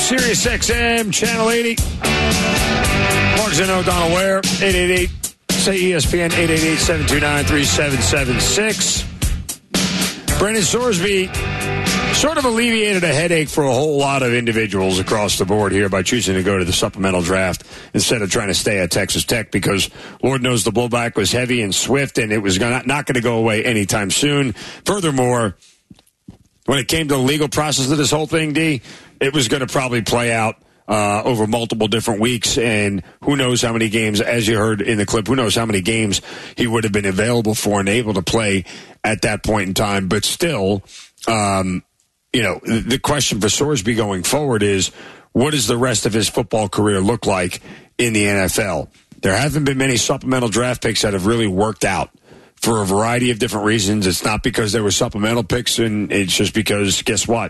Sirius XM, Channel 80. Mark Zeno, Donald Ware, 888. Say ESPN, 888-729-3776. Brendan Sorsby sort of alleviated a headache for a whole lot of individuals across the board here by choosing to go to the supplemental draft instead of trying to stay at Texas Tech because Lord knows the blowback was heavy and swift and it was not going to go away anytime soon. Furthermore, when it came to the legal process of this whole thing, D, it was going to probably play out over multiple different weeks, and who knows how many games, as you heard in the clip, who knows how many games he would have been available for and able to play at that point in time. But still, the question for Sorsby going forward is, what does the rest of his football career look like in the NFL? There haven't been many supplemental draft picks that have really worked out for a variety of different reasons. It's not because there were supplemental picks, and it's just because, guess what?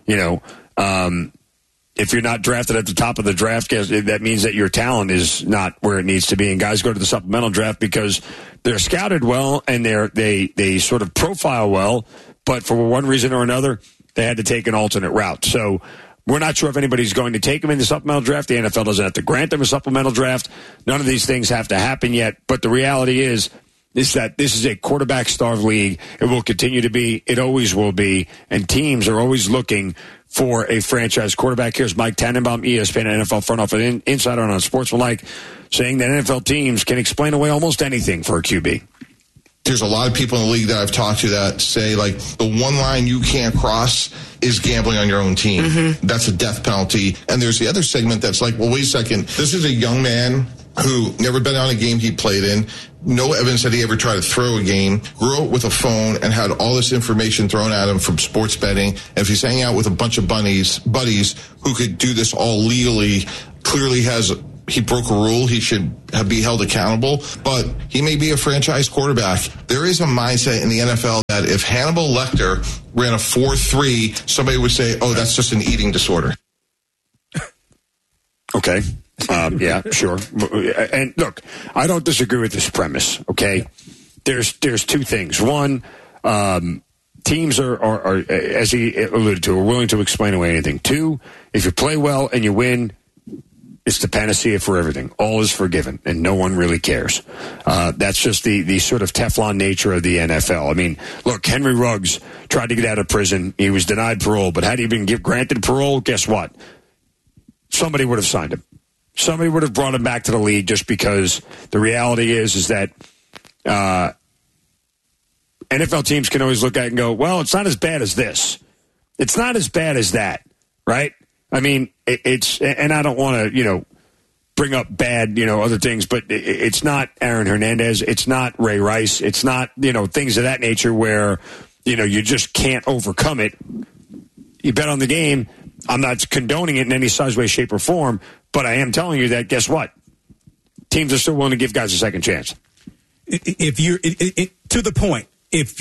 If you're not drafted at the top of the draft, that means that your talent is not where it needs to be. And guys go to the supplemental draft because they're scouted well and they sort of profile well, but for one reason or another, they had to take an alternate route. So we're not sure if anybody's going to take them in the supplemental draft. The NFL doesn't have to grant them a supplemental draft. None of these things have to happen yet. But the reality is that this is a quarterback-starved league. It will continue to be. It always will be. And teams are always looking for a franchise quarterback. Here's Mike Tannenbaum, ESPN NFL front office insider on Sportsmanlike, saying that NFL teams can explain away almost anything for a QB. There's a lot of people in the league that I've talked to that say, like, the one line you can't cross is gambling on your own team. Mm-hmm. That's a death penalty. And there's the other segment that's like, well, wait a second. This is a young man who never been on a game he played in, no evidence that he ever tried to throw a game, grew up with a phone and had all this information thrown at him from sports betting. And if he's hanging out with a bunch of buddies who could do this all legally, clearly he broke a rule. He should be held accountable, but he may be a franchise quarterback. There is a mindset in the NFL that if Hannibal Lecter ran a 4.3, somebody would say, oh, that's just an eating disorder. Okay. Yeah, sure. And look, I don't disagree with this premise, okay? There's two things. One, teams are, as he alluded to, are willing to explain away anything. Two, if you play well and you win, it's the panacea for everything. All is forgiven, and no one really cares. That's just the sort of Teflon nature of the NFL. I mean, look, Henry Ruggs tried to get out of prison. He was denied parole, but had he been granted parole, guess what? Somebody would have signed him. Somebody would have brought him back to the league just because the reality is that NFL teams can always look at it and go, well, it's not as bad as this. It's not as bad as that, right? I mean, it's, and I don't want to, bring up bad, other things, but it's not Aaron Hernandez. It's not Ray Rice. It's not, things of that nature where, you just can't overcome it. You bet on the game. I'm not condoning it in any size, way, shape, or form, but I am telling you that, guess what? Teams are still willing to give guys a second chance. If you're to the point,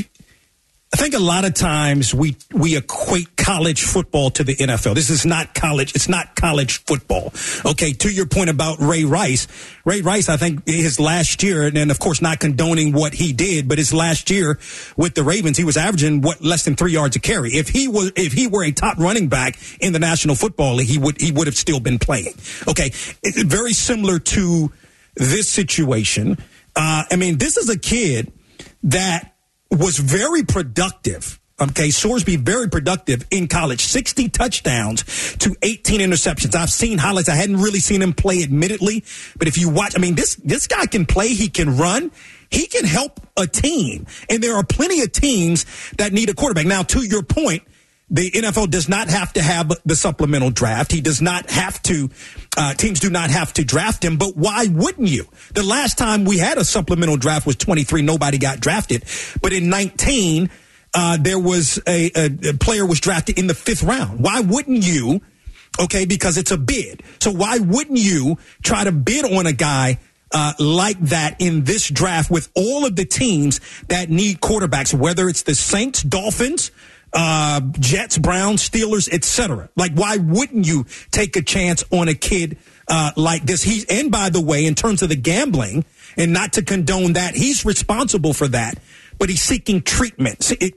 I think a lot of times we equate college football to the NFL. This is not college. It's not college football. Okay, to your point about Ray Rice. Ray Rice, I think his last year, and of course not condoning what he did, but his last year with the Ravens, he was averaging less than 3 yards a carry. If he were a top running back in the National Football League, he would have still been playing. Okay, very similar to this situation. This is a kid that was very productive. Okay, Sorsby, very productive in college. 60 touchdowns to 18 interceptions. I've seen highlights. I hadn't really seen him play, admittedly. But if you watch, this guy can play. He can run. He can help a team. And there are plenty of teams that need a quarterback. Now, to your point, the NFL does not have to have the supplemental draft. He does not have to, teams do not have to draft him, but why wouldn't you? The last time we had a supplemental draft was 23. Nobody got drafted. But in 19, there was a player was drafted in the 5th round. Why wouldn't you? Okay, because it's a bid. So why wouldn't you try to bid on a guy like that in this draft with all of the teams that need quarterbacks, whether it's the Saints, Dolphins, Jets, Browns, Steelers, etc. Like, why wouldn't you take a chance on a kid like this? And by the way, in terms of the gambling, and not to condone that, he's responsible for that, but he's seeking treatment.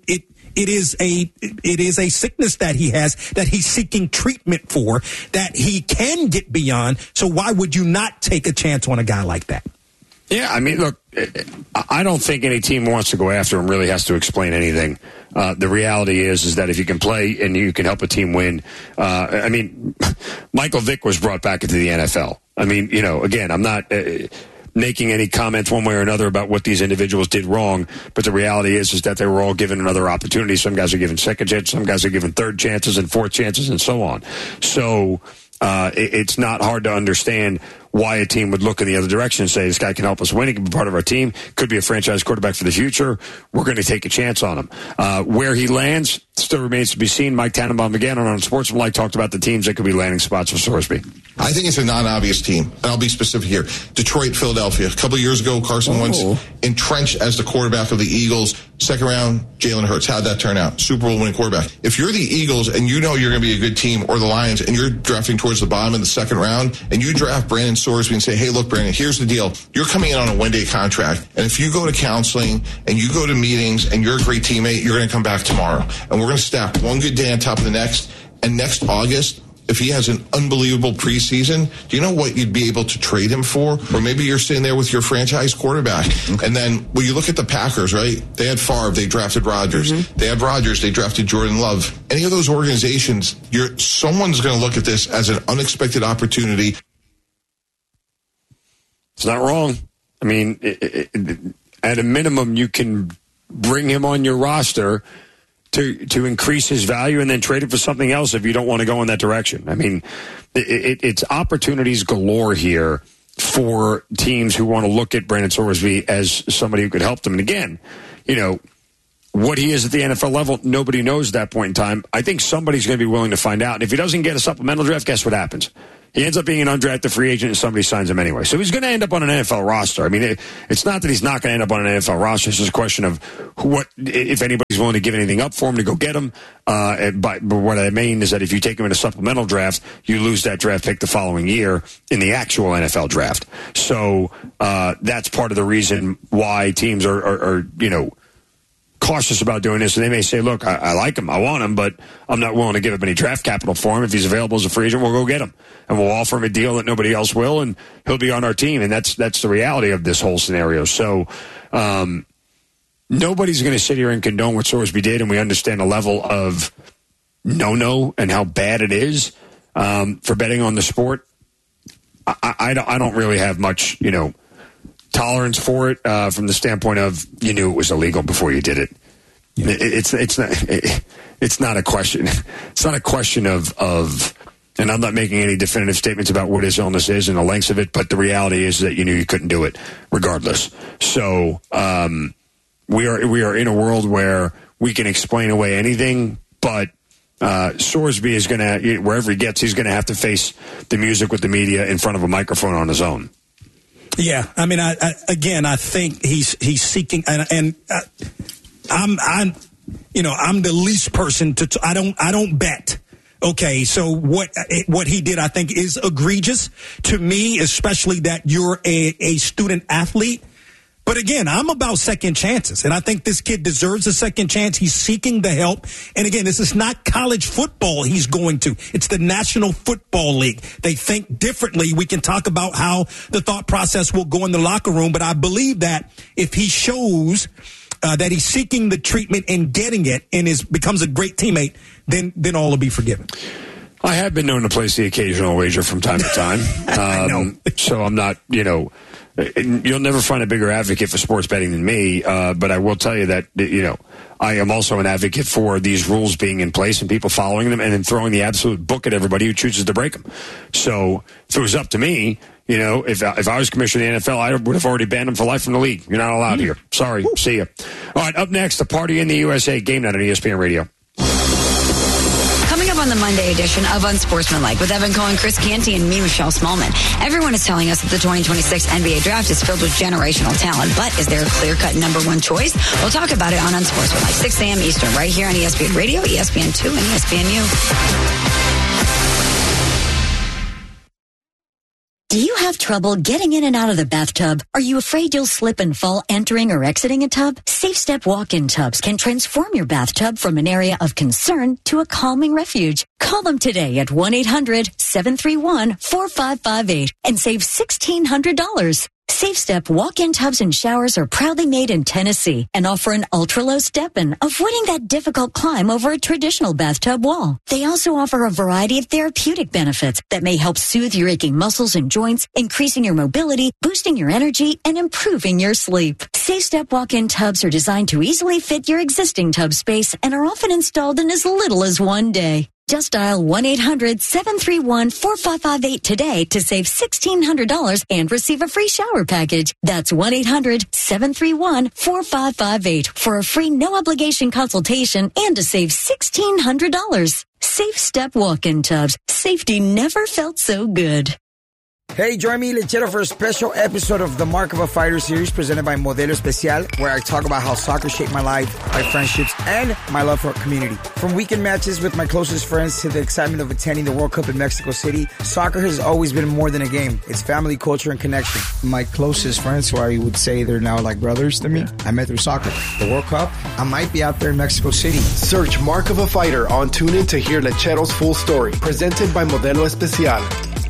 it is a sickness that he has, that he's seeking treatment for, that he can get beyond. So why would you not take a chance on a guy like that? Yeah, I mean, look, I don't think any team wants to go after him really has to explain anything. The reality is that if you can play and you can help a team win, I mean, Michael Vick was brought back into the NFL. I mean, again, I'm not making any comments one way or another about what these individuals did wrong, but the reality is that they were all given another opportunity. Some guys are given second chances, some guys are given third chances and fourth chances and so on. So it's not hard to understand why a team would look in the other direction and say, this guy can help us win. He can be part of our team. Could be a franchise quarterback for the future. We're going to take a chance on him. Where he lands still remains to be seen. Mike Tannenbaum again on Unsportsmanlike talked about the teams that could be landing spots for Sorsby. I think it's a non-obvious team. And I'll be specific here. Detroit, Philadelphia. A couple of years ago, Carson Wentz entrenched as the quarterback of the Eagles. Second round, Jalen Hurts. How'd that turn out? Super Bowl winning quarterback. If you're the Eagles and you know you're going to be a good team, or the Lions, and you're drafting towards the bottom in the second round, and you draft Brandon Sorsby and say, hey, look, Brandon, here's the deal. You're coming in on a one-day contract, and if you go to counseling and you go to meetings and you're a great teammate, you're going to come back tomorrow. And we're going to stack one good day on top of the next. And next August, if he has an unbelievable preseason, do you know what you'd be able to trade him for? Or maybe you're sitting there with your franchise quarterback. And then when you look at the Packers, right? They had Favre, they drafted Rodgers. Mm-hmm. They had Rodgers, they drafted Jordan Love. Any of those organizations, someone's going to look at this as an unexpected opportunity. It's not wrong. I mean, at a minimum, you can bring him on your roster to increase his value and then trade it for something else if you don't want to go in that direction. I mean, it's opportunities galore here for teams who want to look at Brandon Sorsby as somebody who could help them. And again, what he is at the NFL level, nobody knows at that point in time. I think somebody's going to be willing to find out. And if he doesn't get a supplemental draft, guess what happens? He ends up being an undrafted free agent and somebody signs him anyway. So he's going to end up on an NFL roster. I mean, it's not that he's not going to end up on an NFL roster. It's just a question of if anybody's willing to give anything up for him to go get him. But what I mean is that if you take him in a supplemental draft, you lose that draft pick the following year in the actual NFL draft. So that's part of the reason why teams are cautious about doing this, and they may say, look, I like him, I want him, but I'm not willing to give up any draft capital for him. If he's available as a free agent, we'll go get him, and we'll offer him a deal that nobody else will, and he'll be on our team, and that's the reality of this whole scenario. So nobody's going to sit here and condone what Sorsby did, and we understand the level of no and how bad it is for betting on the sport. I don't really have much, tolerance for it from the standpoint of you knew it was illegal before you did it. Yeah. It's not a question. It's not a question of, and I'm not making any definitive statements about what his illness is and the lengths of it, but the reality is that you knew you couldn't do it regardless. So we are in a world where we can explain away anything, but Sorsby is going to, wherever he gets, he's going to have to face the music with the media in front of a microphone on his own. Yeah, I mean, I think he's seeking, and I'm the least person to. I don't bet. Okay, so what he did, I think, is egregious to me, especially that you're a student athlete. But again, I'm about second chances, and I think this kid deserves a second chance. He's seeking the help. And again, this is not college football he's going to. It's the National Football League. They think differently. We can talk about how the thought process will go in the locker room, but I believe that if he shows that he's seeking the treatment and getting it and becomes a great teammate, then all will be forgiven. I have been known to place the occasional wager from time to time. I know. So I'm not, you'll never find a bigger advocate for sports betting than me, but I will tell you that, I am also an advocate for these rules being in place and people following them and then throwing the absolute book at everybody who chooses to break them. So if it was up to me, if I was commissioner of the NFL, I would have already banned them for life from the league. You're not allowed here. Sorry. See ya. All right, up next, the Party in the USA Game Night on ESPN Radio. On the Monday edition of Unsportsmanlike with Evan Cohen, Chris Canty, and me, Michelle Smallman. Everyone is telling us that the 2026 NBA draft is filled with generational talent, but is there a clear-cut number one choice? We'll talk about it on Unsportsmanlike, 6 a.m. Eastern, right here on ESPN Radio, ESPN2, and ESPNU. Do you have trouble getting in and out of the bathtub? Are you afraid you'll slip and fall entering or exiting a tub? Safe Step walk-in tubs can transform your bathtub from an area of concern to a calming refuge. Call them today at 1-800-731-4558 and save $1,600. Safe Step walk-in tubs and showers are proudly made in Tennessee and offer an ultra-low step-in, avoiding that difficult climb over a traditional bathtub wall. They also offer a variety of therapeutic benefits that may help soothe your aching muscles and joints, increasing your mobility, boosting your energy, and improving your sleep. Safe Step walk-in tubs are designed to easily fit your existing tub space and are often installed in as little as one day. Just dial 1-800-731-4558 today to save $1,600 and receive a free shower package. That's 1-800-731-4558 for a free no-obligation consultation and to save $1,600. Safe Step walk-in tubs. Safety never felt so good. Hey, join me, Lechero, for a special episode of the Mark of a Fighter series presented by Modelo Especial, where I talk about how soccer shaped my life, my friendships, and my love for our community. From weekend matches with my closest friends to the excitement of attending the World Cup in Mexico City, soccer has always been more than a game. It's family, culture, and connection. My closest friends, who I would say they're now like brothers to me, I met through soccer. The World Cup, I might be out there in Mexico City. Search Mark of a Fighter on TuneIn to hear Lechero's full story. Presented by Modelo Especial.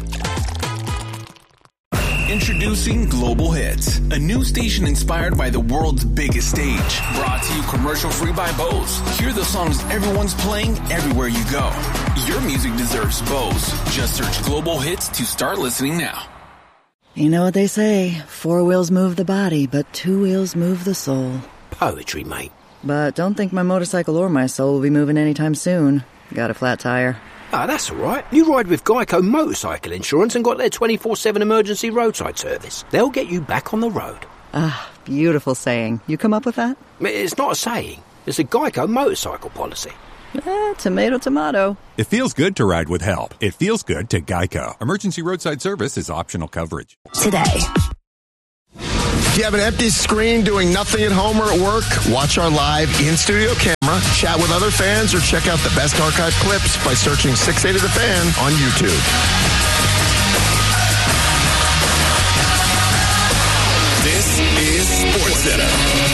Introducing Global Hits, a new station inspired by the world's biggest stage. Brought to you commercial-free by Bose. Hear the songs everyone's playing everywhere you go. Your music deserves Bose. Just search Global Hits to start listening now. You know what they say, 4 wheels move the body, but 2 wheels move the soul. Poetry, mate. But don't think my motorcycle or my soul will be moving anytime soon. Got a flat tire. Ah, that's all right. You ride with Geico Motorcycle Insurance and got their 24/7 emergency roadside service. They'll get you back on the road. Ah, beautiful saying. You come up with that? It's not a saying. It's a Geico motorcycle policy. Tomato, tomato. It feels good to ride with help. It feels good to Geico. Emergency roadside service is optional coverage. Today. If you have an empty screen doing nothing at home or at work, watch our live in-studio camera, chat with other fans, or check out the best archive clips by searching 680 The Fan on YouTube. This is SportsCenter.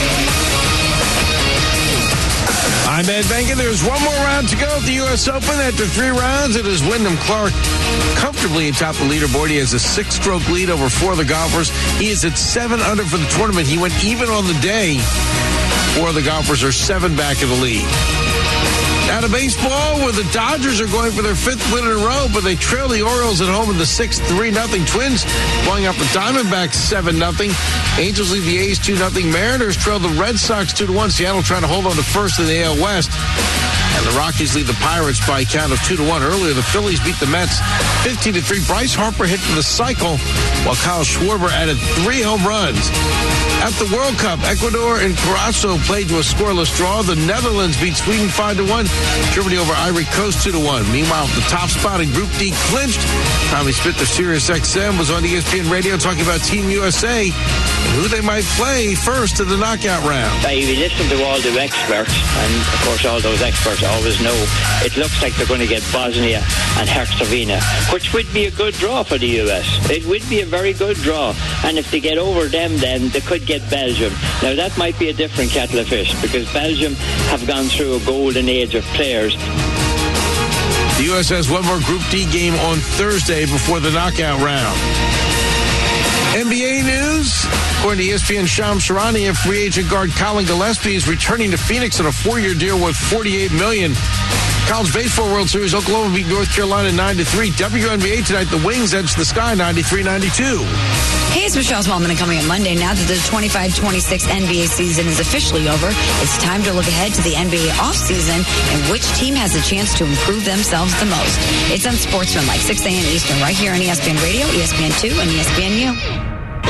I'm Ed Benkin. There's one more round to go at the U.S. Open. After 3 rounds, it is Wyndham Clark comfortably atop the leaderboard. He has a 6-stroke lead over 4 of the golfers. He is at 7 under for the tournament. He went even on the day. 4 of the golfers are 7 back in the lead. Now to baseball, where the Dodgers are going for their 5th win in a row, but they trail the Orioles at home in the 6th 3-0. Twins blowing up the Diamondbacks 7-0. Angels lead the A's 2-0. Mariners trail the Red Sox 2-1. Seattle trying to hold on to first in the AL West. And the Rockies lead the Pirates by a count of 2-1. Earlier, the Phillies beat the Mets 15-3. Bryce Harper hit for the cycle, while Kyle Schwarber added 3 home runs. At the World Cup, Ecuador and Curaçao played to a scoreless draw. The Netherlands beat Sweden 5-1. Germany over Ivory Coast 2-1. Meanwhile, the top spot in Group D clinched. Tommy Smith of Sirius XM was on ESPN Radio talking about Team USA and who they might play first in the knockout round. We listen to all the experts, and of course all those experts always know it looks like they're going to get Bosnia and Herzegovina, which would be a good draw for the US. It would be a very good draw, and if they get over them, then they could get Belgium. Now that might be a different kettle of fish, because Belgium have gone through a golden age of players. The U.S. has one more Group D game on Thursday before the knockout round. NBA news. According to ESPN, Shams Charania, free agent guard Colin Gillespie is returning to Phoenix on a 4-year deal worth $48 million. College Baseball World Series, Oklahoma beat North Carolina 9-3. WNBA tonight, the Wings edge the Sky 93-92. Hey, it's Michelle Smallman, and coming up Monday, now that the 25-26 NBA season is officially over, it's time to look ahead to the NBA offseason and which team has a chance to improve themselves the most. It's on Sportsman, like 6 a.m. Eastern, right here on ESPN Radio, ESPN2, and ESPNU.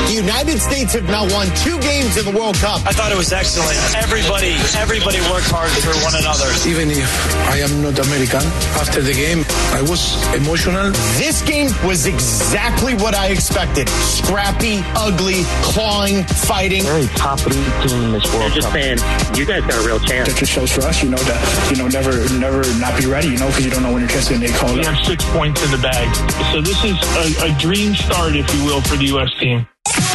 The United States have now won 2 games in the World Cup. I thought it was excellent. Everybody worked hard for one another. Even if I am not American, after the game, I was emotional. This game was exactly what I expected. Scrappy, ugly, clawing, fighting. Very top elite team in this World Cup. Just saying, you guys got a real chance. That just shows for us, never not be ready, because you don't know when your chance is going to get called. We have 6 points in the bag. So this is a dream start, if you will, for the U.S. team.